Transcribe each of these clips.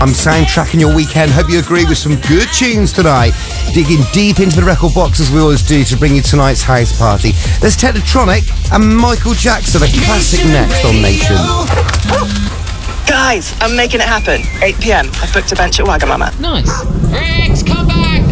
I'm soundtracking your weekend. Hope you agree with some good tunes tonight. Digging deep into the record box as we always do to bring you tonight's house party. There's Technotronic and Michael Jackson, a classic next on Nation. Guys, I'm making it happen. 8 p.m. I've booked a bench at Wagamama. Nice. Rex, come back!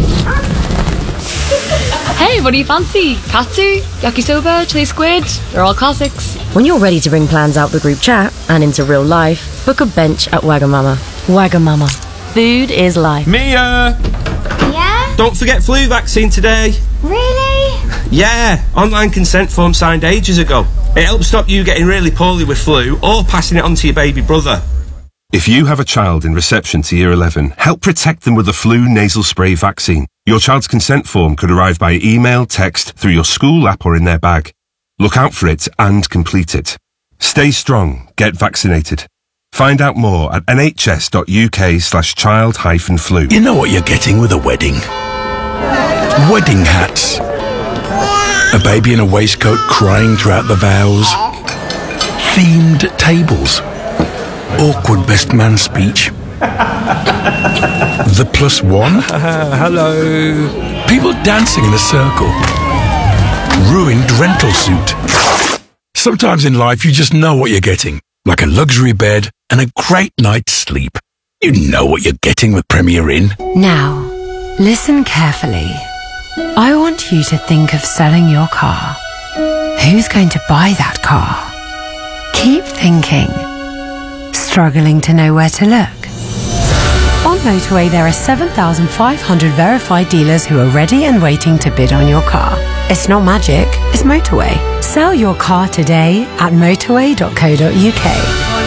Hey, what do you fancy? Katsu, yakisoba, chili squid? They're all classics. When you're ready to bring plans out the group chat and into real life, book a bench at Wagamama. Wagamama. Food is life. Mia! Yeah? Don't forget flu vaccine today. Really? Yeah, online consent form signed ages ago. It helps stop you getting really poorly with flu or passing it on to your baby brother. If you have a child in reception to Year 11, help protect them with the flu nasal spray vaccine. Your child's consent form could arrive by email, text, through your school app or in their bag. Look out for it and complete it. Stay strong. Get vaccinated. Find out more at nhs.uk/child-flu. You know what you're getting with a wedding? Wedding hats. A baby in a waistcoat crying throughout the vows. Themed tables. Awkward best man speech. The +1. Hello. People dancing in a circle. Ruined rental suit. Sometimes in life you just know what you're getting. Like a luxury bed and a great night's sleep. You know what you're getting with Premier Inn. Now, listen carefully. I want you to think of selling your car. Who's going to buy that car? Keep thinking. Struggling to know where to look? On Motorway, there are 7,500 verified dealers who are ready and waiting to bid on your car. It's not magic, it's Motorway. Sell your car today at motorway.co.uk.